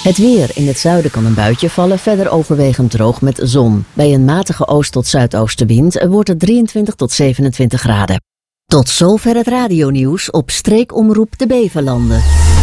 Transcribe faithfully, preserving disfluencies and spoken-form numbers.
Het weer. In het zuiden kan een buitje vallen, verder overwegend droog met zon. Bij een matige oost- tot zuidoostenwind wordt het drieëntwintig tot zevenentwintig graden. Tot zover het radionieuws op Streekomroep de Beverlanden.